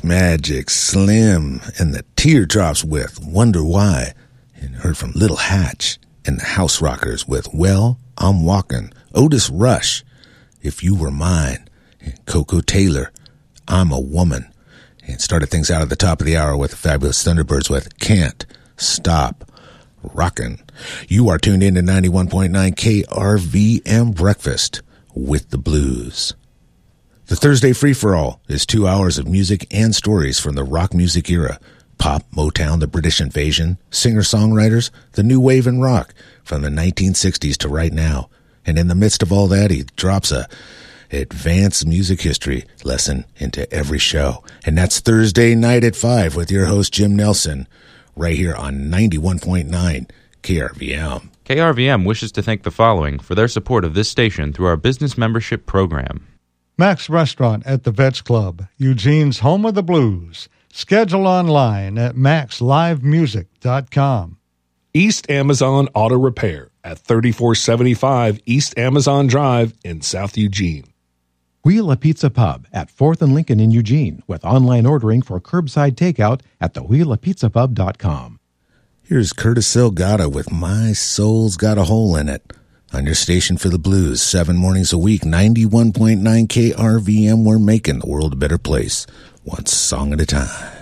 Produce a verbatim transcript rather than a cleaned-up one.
Magic, Slim, and the Teardrops with Wonder Why. And heard from Little Hatch and the House Rockers with Well, I'm Walking. Otis Rush, If You Were Mine. And Coco Taylor, I'm a Woman. And started things out at the top of the hour with the Fabulous Thunderbirds with Can't Stop Rockin'. You are tuned in to ninety-one point nine K R V M Breakfast with the Blues. The Thursday Free-For-All is two hours of music and stories from the rock music era. Pop, Motown, the British Invasion, singer-songwriters, the new wave and rock from the nineteen sixties to right now. And in the midst of all that, he drops a advanced music history lesson into every show. And that's Thursday night at five with your host, Jim Nelson, right here on ninety-one point nine K R V M. K R V M wishes to thank the following for their support of this station through our business membership program. Max Restaurant at the Vets Club, Eugene's home of the blues. Schedule online at max live music dot com. East Amazon Auto Repair at thirty-four seventy-five East Amazon Drive in South Eugene. Wheel a Pizza Pub at fourth and Lincoln in Eugene with online ordering for curbside takeout at the wheel a pizza pub dot com. Here's Curtis Delgado with My Soul's Got a Hole in It. On your station for the blues, seven mornings a week, ninety-one point nine K R V M. We're making the world a better place, one song at a time.